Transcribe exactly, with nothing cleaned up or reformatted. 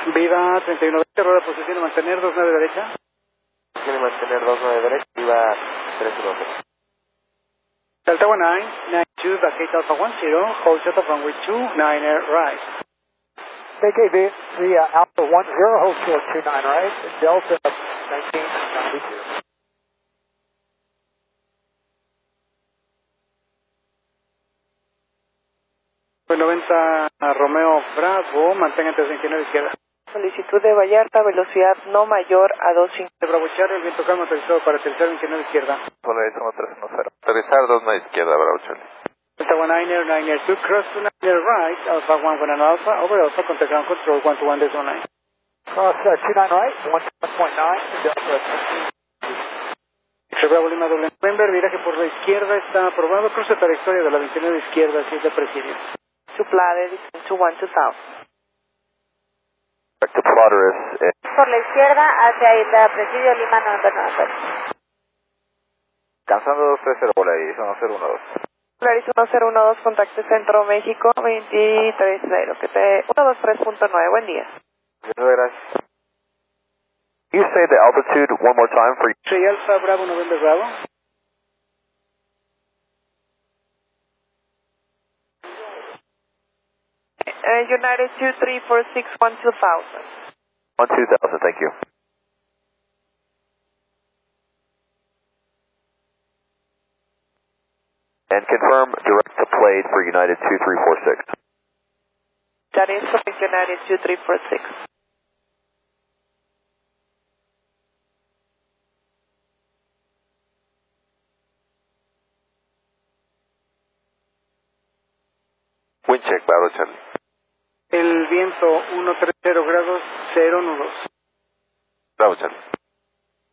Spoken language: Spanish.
Viva treinta y uno veinte, rueda posición, mantener dos nueve derecha. Quiere mantener dos nueve derecha, Viva tres uno dos. Delta one nine, nine two, vacate Alpha one zero, hold short of runway two nine right. K K V, via Alpha one zero, hold short two nine right, Delta nineteen ninety-two. noventa Romeo Bravo, mantenga entre treinta y nueve izquierda. Solicitud de Vallarta, velocidad no mayor a veinticinco. De Bravo Charlie, el viento calma autorizado para aterrizar veintinueve izquierda. Polarizamos tres uno cero. Aterrizar dos nueve izquierda, Bravo Charlie. Delta one niner, niner two, cross two niner right, Alpha one one and Alpha, over Alpha, contact ground control one two one dash one nine. Cross uh, two nine right, one point nine, Delta. X Bravo Lima doble November, viraje por la izquierda está aprobado, cruce trayectoria de la veintinueve izquierda, siete presidio. Suplade, two one two thousand. Back to Plotters. Eh. Por la izquierda hacia Isla Presidio Lima noventa y nueve. Cansando dos tres cero, Polaris uno cero uno dos. Polaris uno cero uno dos, contacte Centro México veintitrés cero, que te uno dos tres punto nueve, buen día. Muchas gracias. Can you say the altitude one more time for you? Sí, Alfa Bravo November Bravo. Uh, United two three four six one two thousand. one two thousand, thank you. And confirm direct to Plade for United two three four six. That is for United two three four six. Wind check, Bravo Charlie. El viento ciento treinta grados, cero nudos. Bravo Charlie.